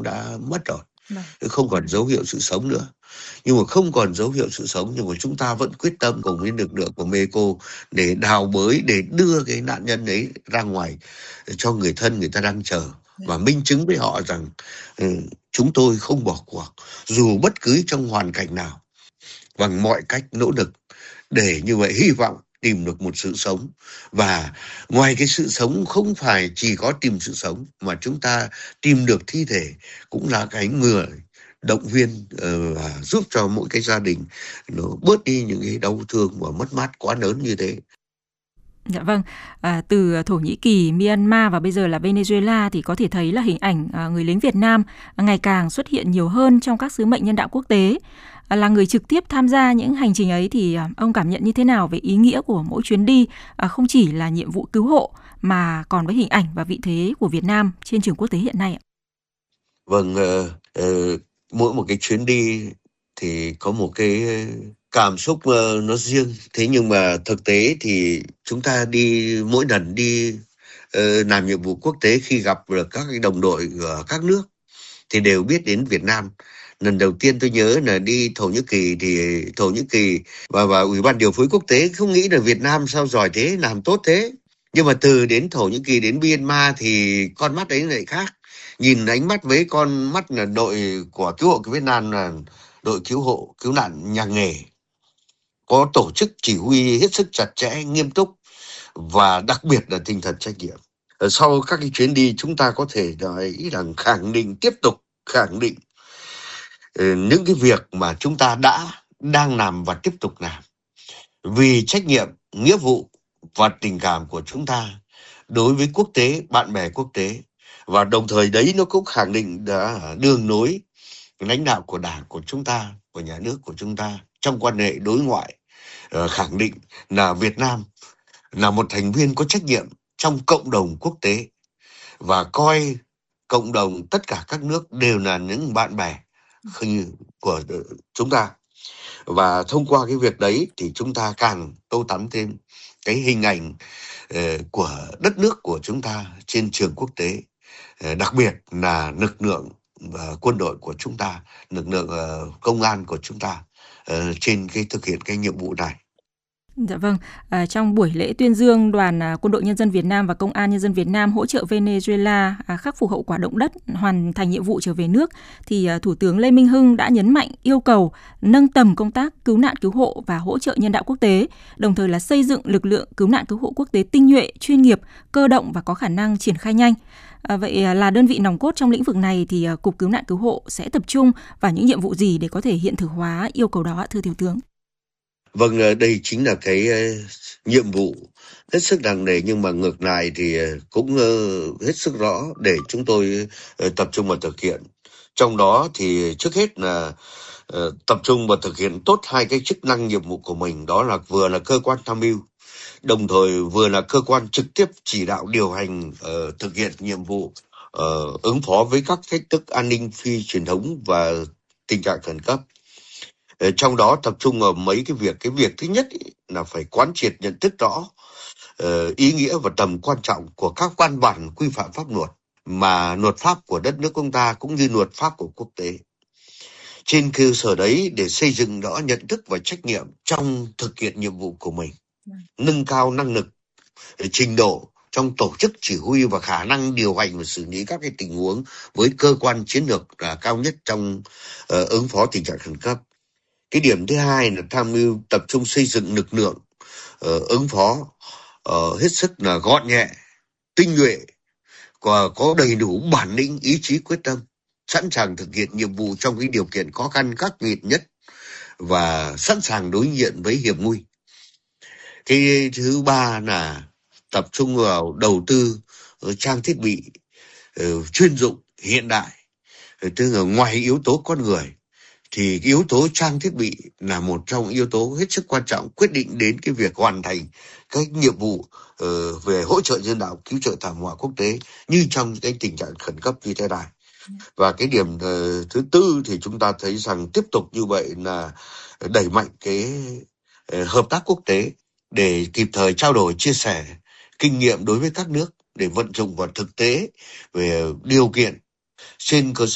đã mất rồi, Vâng. không còn dấu hiệu sự sống nữa. Nhưng mà không còn dấu hiệu sự sống, nhưng mà chúng ta vẫn quyết tâm cùng với lực lượng của Mexico để đào bới, để đưa cái nạn nhân ấy ra ngoài cho người thân người ta đang chờ, và minh chứng với họ rằng chúng tôi không bỏ cuộc dù bất cứ trong hoàn cảnh nào, bằng mọi cách nỗ lực để như vậy hy vọng tìm được một sự sống. Và ngoài cái sự sống, không phải chỉ có tìm sự sống mà chúng ta tìm được thi thể cũng là cái người động viên và giúp cho mỗi cái gia đình nó bớt đi những cái đau thương và mất mát quá lớn như thế. Dạ vâng, từ Thổ Nhĩ Kỳ, Myanmar và bây giờ là Venezuela thì có thể thấy là hình ảnh người lính Việt Nam ngày càng xuất hiện nhiều hơn trong các sứ mệnh nhân đạo quốc tế. Là người trực tiếp tham gia những hành trình ấy thì ông cảm nhận như thế nào về ý nghĩa của mỗi chuyến đi, không chỉ là nhiệm vụ cứu hộ mà còn với hình ảnh và vị thế của Việt Nam trên trường quốc tế hiện nay ạ? Vâng, mỗi một cái chuyến đi thì có một cái cảm xúc nó riêng. Thế nhưng mà thực tế thì chúng ta đi mỗi lần đi làm nhiệm vụ quốc tế, khi gặp được các cái đồng đội ở các nước thì đều biết đến Việt Nam. Lần đầu tiên tôi nhớ là đi Thổ Nhĩ Kỳ thì Thổ Nhĩ Kỳ và Ủy ban điều phối quốc tế không nghĩ là Việt Nam sao giỏi thế, làm tốt thế. Nhưng mà từ đến Thổ Nhĩ Kỳ đến Myanmar thì con mắt ấy lại khác. Nhìn ánh mắt với con mắt là đội của cứu hộ của Việt Nam, là đội cứu hộ cứu nạn nhà nghề, có tổ chức chỉ huy hết sức chặt chẽ, nghiêm túc và đặc biệt là tinh thần trách nhiệm. Sau các cái chuyến đi, chúng ta có thể nói rằng tiếp tục khẳng định những cái việc mà chúng ta đang làm và tiếp tục làm, vì trách nhiệm, nghĩa vụ và tình cảm của chúng ta đối với quốc tế, bạn bè quốc tế. Và đồng thời đấy nó cũng khẳng định đường lối lãnh đạo của Đảng của chúng ta, của nhà nước của chúng ta trong quan hệ đối ngoại, khẳng định là Việt Nam là một thành viên có trách nhiệm trong cộng đồng quốc tế, và coi cộng đồng tất cả các nước đều là những bạn bè của chúng ta. Và thông qua cái việc đấy thì chúng ta càng tô tắm thêm cái hình ảnh của đất nước của chúng ta trên trường quốc tế, đặc biệt là lực lượng quân đội của chúng ta, lực lượng công an của chúng ta trên cái thực hiện cái nhiệm vụ này. Dạ vâng, trong buổi lễ tuyên dương Đoàn Quân đội Nhân dân Việt Nam và Công an Nhân dân Việt Nam hỗ trợ Venezuela khắc phục hậu quả động đất, hoàn thành nhiệm vụ trở về nước, thì Thủ tướng Lê Minh Hưng đã nhấn mạnh yêu cầu nâng tầm công tác cứu nạn cứu hộ và hỗ trợ nhân đạo quốc tế, đồng thời là xây dựng lực lượng cứu nạn cứu hộ quốc tế tinh nhuệ, chuyên nghiệp, cơ động và có khả năng triển khai nhanh. Vậy là đơn vị nòng cốt trong lĩnh vực này thì Cục Cứu nạn Cứu hộ sẽ tập trung vào những nhiệm vụ gì để có thể hiện thực hóa yêu cầu đó, thưa Thiếu tướng? Vâng, đây chính là cái nhiệm vụ hết sức nặng nề, nhưng mà ngược lại thì cũng hết sức rõ để chúng tôi tập trung vào thực hiện. Trong đó thì trước hết là tập trung vào thực hiện tốt hai cái chức năng nhiệm vụ của mình, đó là vừa là cơ quan tham mưu, đồng thời vừa là cơ quan trực tiếp chỉ đạo điều hành thực hiện nhiệm vụ ứng phó với các thách thức an ninh phi truyền thống và tình trạng khẩn cấp. Trong đó tập trung vào mấy cái việc. Cái việc thứ nhất là phải quán triệt nhận thức rõ ý nghĩa và tầm quan trọng của các văn bản quy phạm pháp luật, mà luật pháp của đất nước chúng ta cũng như luật pháp của quốc tế. Trên cơ sở đấy để xây dựng rõ nhận thức và trách nhiệm trong thực hiện nhiệm vụ của mình, nâng cao năng lực, trình độ trong tổ chức chỉ huy và khả năng điều hành và xử lý các cái tình huống với cơ quan chiến lược cao nhất trong ứng phó tình trạng khẩn cấp. Cái điểm thứ hai là tham mưu tập trung xây dựng lực lượng ứng phó hết sức là gọn nhẹ, tinh nhuệ, có đầy đủ bản lĩnh, ý chí quyết tâm, sẵn sàng thực hiện nhiệm vụ trong cái điều kiện khó khăn khắc nghiệt nhất và sẵn sàng đối diện với hiểm nguy. Cái thứ ba là tập trung vào đầu tư trang thiết bị chuyên dụng hiện đại. Tức là ngoài yếu tố con người thì yếu tố trang thiết bị là một trong yếu tố hết sức quan trọng, quyết định đến cái việc hoàn thành các nhiệm vụ về hỗ trợ nhân đạo, cứu trợ thảm họa quốc tế như trong cái tình trạng khẩn cấp như thế này. Và cái điểm thứ tư thì chúng ta thấy rằng tiếp tục như vậy là đẩy mạnh cái hợp tác quốc tế để kịp thời trao đổi, chia sẻ kinh nghiệm đối với các nước để vận dụng vào thực tế về điều kiện, trên cơ sở